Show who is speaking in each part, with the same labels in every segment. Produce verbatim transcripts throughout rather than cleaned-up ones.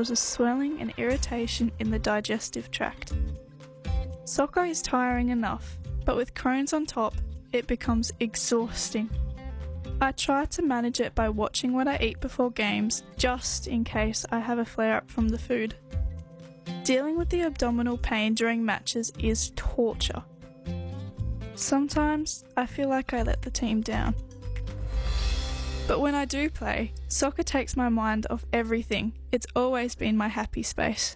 Speaker 1: was a swelling and irritation in the digestive tract. Soccer is tiring enough, but with Crohn's on top, it becomes exhausting. I try to manage it by watching what I eat before games, just in case I have a flare-up from the food. Dealing with the abdominal pain during matches is torture. Sometimes I feel like I let the team down. But when I do play, soccer takes my mind off everything. It's always been my happy space.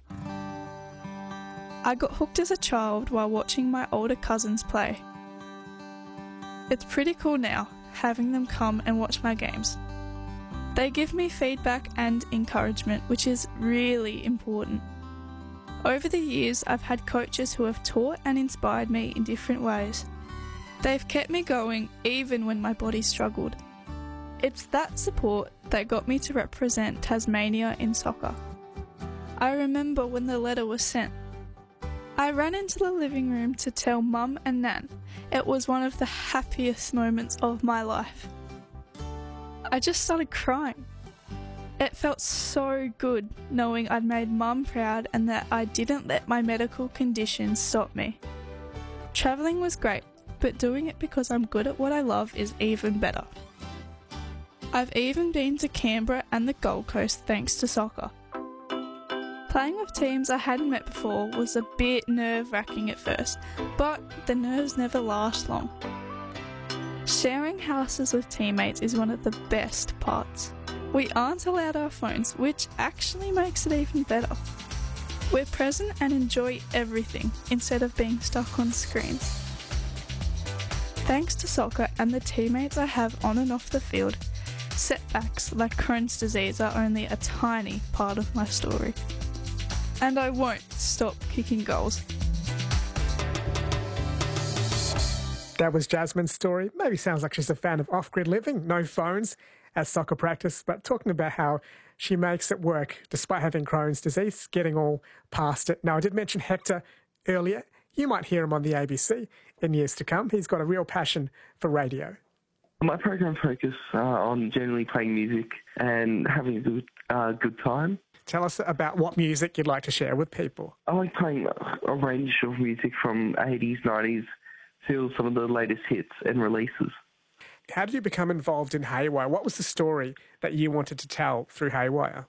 Speaker 1: I got hooked as a child while watching my older cousins play. It's pretty cool now, having them come and watch my games. They give me feedback and encouragement, which is really important. Over the years, I've had coaches who have taught and inspired me in different ways. They've kept me going even when my body struggled. It's that support that got me to represent Tasmania in soccer. I remember when the letter was sent. I ran into the living room to tell Mum and Nan. It was one of the happiest moments of my life. I just started crying. It felt so good knowing I'd made Mum proud and that I didn't let my medical condition stop me. Travelling was great, but doing it because I'm good at what I love is even better. I've even been to Canberra and the Gold Coast thanks to soccer. Playing with teams I hadn't met before was a bit nerve-wracking at first, but the nerves never last long. Sharing houses with teammates is one of the best parts. We aren't allowed our phones, which actually makes it even better. We're present and enjoy everything instead of being stuck on screens. Thanks to soccer and the teammates I have on and off the field, setbacks like Crohn's disease are only a tiny part of my story. And I won't stop kicking goals.
Speaker 2: That was Jasmine's story. Maybe sounds like she's a fan of off-grid living, no phones at soccer practice, but talking about how she makes it work despite having Crohn's disease, getting all past it. Now, I did mention Hector earlier. You might hear him on the A B C in years to come. He's got a real passion for radio.
Speaker 3: My program focuses uh, on generally playing music and having a good, uh, good time.
Speaker 2: Tell us about what music you'd like to share with people.
Speaker 3: I like playing a range of music from eighties, nineties to some of the latest hits and releases.
Speaker 2: How did you become involved in Haywire? What was the story that you wanted to tell through Haywire?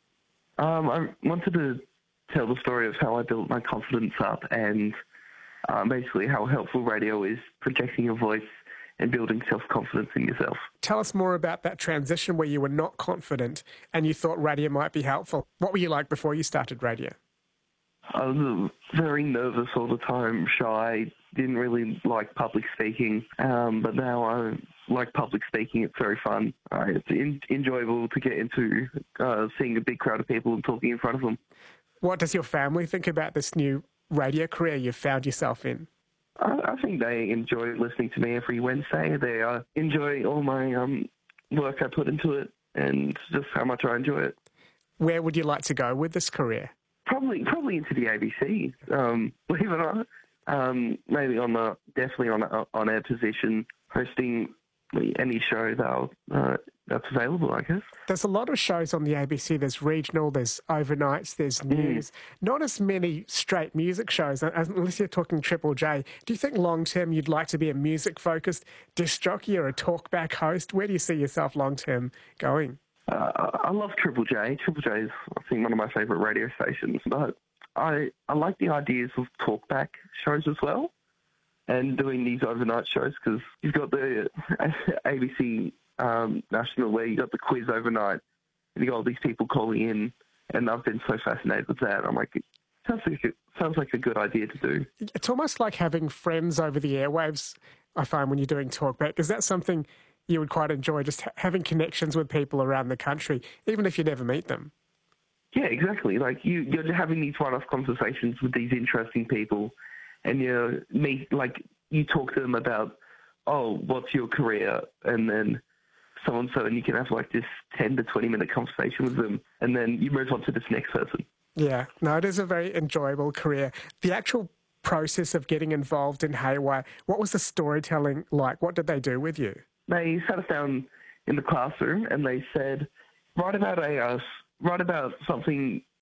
Speaker 3: Um, I wanted to tell the story of how I built my confidence up and um, basically how helpful radio is projecting your voice and building self-confidence in yourself.
Speaker 2: Tell us more about that transition where you were not confident and you thought radio might be helpful. What were you like before you started radio?
Speaker 3: I was very nervous all the time, shy, didn't really like public speaking, um, but now I like public speaking. It's very fun. Uh, it's in- enjoyable to get into uh, seeing a big crowd of people and talking in front of them.
Speaker 2: What does your family think about this new radio career you've found yourself in?
Speaker 3: I think they enjoy listening to me every Wednesday. They uh, enjoy all my um, work I put into it and just how much I enjoy it.
Speaker 2: Where would you like to go with this career?
Speaker 3: Probably probably into the A B C, um, believe it or not. Um, maybe on the, definitely on a on air position, hosting any show that uh, that's available, I guess.
Speaker 2: There's a lot of shows on the A B C. There's regional, there's overnights, there's news. Mm. Not as many straight music shows, unless you're talking Triple J. Do you think long-term you'd like to be a music-focused disc jockey or a talkback host? Where do you see yourself long-term going?
Speaker 3: Uh, I love Triple J. Triple J is, I think, one of my favourite radio stations. But I, I like the ideas of talkback shows as well and doing these overnight shows because you've got the A B C um, National where you got the quiz overnight and you got all these people calling in and I've been so fascinated with that. I'm like, it sounds like a, sounds like a good idea to do.
Speaker 2: It's almost like having friends over the airwaves, I find, when you're doing talkback. Is that something you would quite enjoy, just having connections with people around the country, even if you never meet them?
Speaker 3: Yeah, exactly. Like you, you're having these one-off conversations with these interesting people, and you meet, like you talk to them about, oh, what's your career, and then so and so, and you can have like this ten to twenty minute conversation with them, and then you move on to this next person.
Speaker 2: Yeah, no, it is a very enjoyable career. The actual process of getting involved in Haywire, what was the storytelling like? What did they do with you?
Speaker 3: They sat us down in the classroom and they said, write about a uh, write about something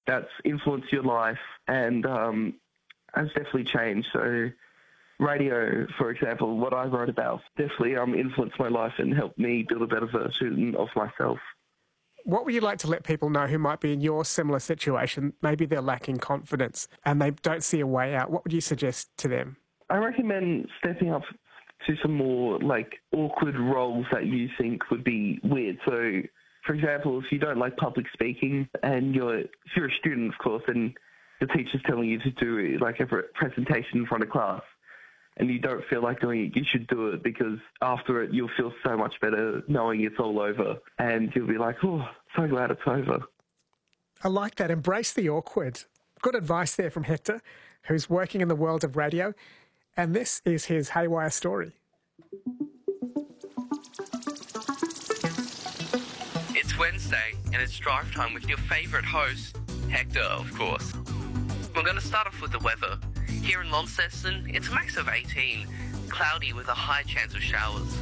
Speaker 3: that's influenced your life and um, has definitely changed. So radio, for example, what I wrote about definitely um, influenced my life and helped me build a better version of myself.
Speaker 2: What would you like to let people know who might be in your similar situation? Maybe they're lacking confidence and they don't see a way out. What would you suggest to them?
Speaker 3: I recommend stepping up to some more like awkward roles that you think would be weird. So, for example, if you don't like public speaking and you're if you're a student, of course, and the teacher's telling you to do like a presentation in front of class, and you don't feel like doing it, you should do it, because after it you'll feel so much better knowing it's all over, and you'll be like, oh, so glad it's over.
Speaker 2: I like that. Embrace the awkward. Good advice there from Hector, who's working in the world of radio, and this is his Haywire story.
Speaker 4: It's Wednesday, and it's drive time with your favourite host, Hector, of course. We're going to start off with the weather. Here in Launceston, it's a max of eighteen, cloudy with a high chance of showers.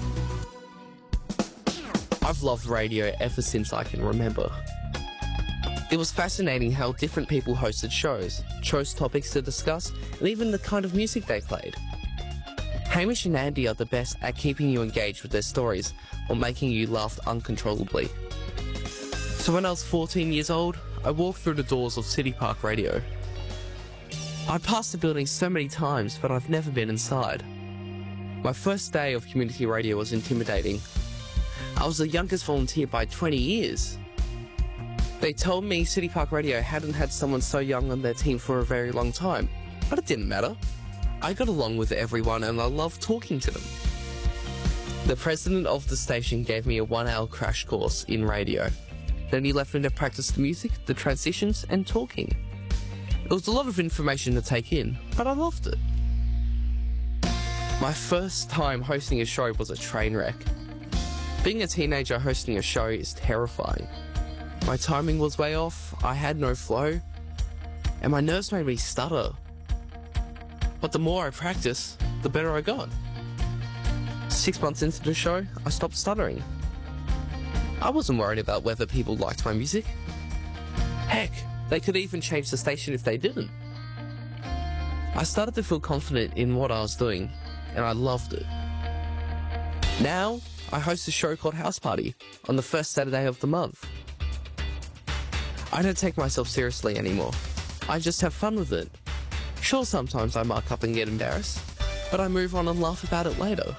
Speaker 4: I've loved radio ever since I can remember. It was fascinating how different people hosted shows, chose topics to discuss, and even the kind of music they played. Hamish and Andy are the best at keeping you engaged with their stories or making you laugh uncontrollably. So when I was fourteen years old, I walked through the doors of City Park Radio. I passed the building so many times, but I've never been inside. My first day of community radio was intimidating. I was the youngest volunteer by twenty years. They told me City Park Radio hadn't had someone so young on their team for a very long time, but it didn't matter. I got along with everyone and I loved talking to them. The president of the station gave me a one-hour crash course in radio. Then he left me to practice the music, the transitions, and talking. It was a lot of information to take in, but I loved it. My first time hosting a show was a train wreck. Being a teenager hosting a show is terrifying. My timing was way off, I had no flow, and my nerves made me stutter. But the more I practiced, the better I got. Six months into the show, I stopped stuttering. I wasn't worried about whether people liked my music. Heck, they could even change the station if they didn't. I started to feel confident in what I was doing, and I loved it. Now, I host a show called House Party on the first Saturday of the month. I don't take myself seriously anymore. I just have fun with it. Sure, sometimes I muck up and get embarrassed, but I move on and laugh about it later.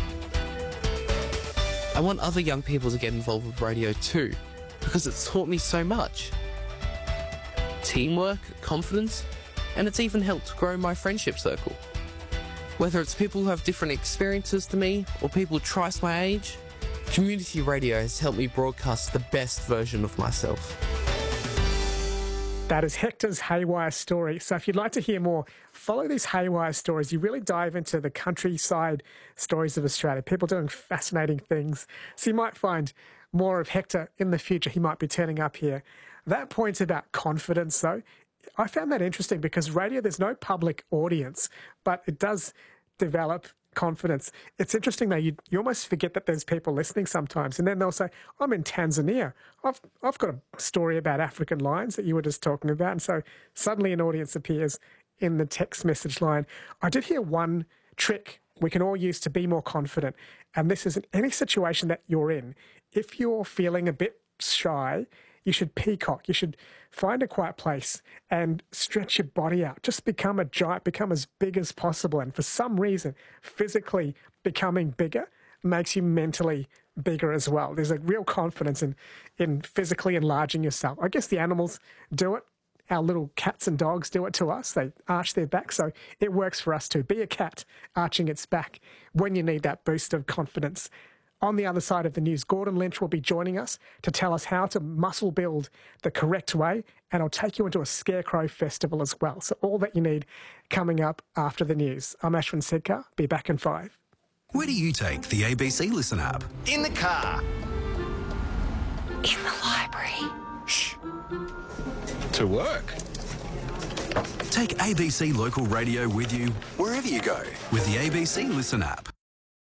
Speaker 4: I want other young people to get involved with radio too, because it's taught me so much. Teamwork, confidence, and it's even helped grow my friendship circle. Whether it's people who have different experiences to me or people twice my age, community radio has helped me broadcast the best version of myself.
Speaker 2: That is Hector's Haywire story. So if you'd like to hear more, follow these Haywire stories. You really dive into the countryside stories of Australia, people doing fascinating things. So you might find more of Hector in the future. He might be turning up here. That point about confidence, though, I found that interesting because radio, there's no public audience, but it does develop confidence. It's interesting, though, you, you almost forget that there's people listening sometimes, and then they'll say, I'm in Tanzania. I've, I've got a story about African lions that you were just talking about, and so suddenly an audience appears in the text message line. I did hear one trick we can all use to be more confident, and this is in any situation that you're in. If you're feeling a bit shy, you should peacock. You should find a quiet place and stretch your body out. Just become a giant, become as big as possible. And for some reason, physically becoming bigger makes you mentally bigger as well. There's a real confidence in, in physically enlarging yourself. I guess the animals do it. Our little cats and dogs do it to us. They arch their back. So it works for us too. Be a cat arching its back when you need that boost of confidence. On the other side of the news, Gordon Lynch will be joining us to tell us how to muscle build the correct way, and I'll take you into a Scarecrow festival as well. So all that you need coming up after the news. I'm Ashwin Sedkar. Be back in five.
Speaker 5: Where do you take the A B C Listen app?
Speaker 6: In the car.
Speaker 7: In the library.
Speaker 6: Shh. To work.
Speaker 5: Take A B C Local Radio with you
Speaker 6: Wherever you go.
Speaker 5: with the A B C Listen app.